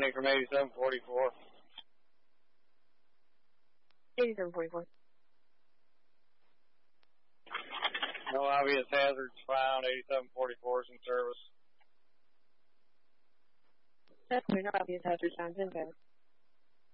Calling from 8744. 8744. No obvious hazards found. 8744 is in service. That's no obvious hazards found. In service.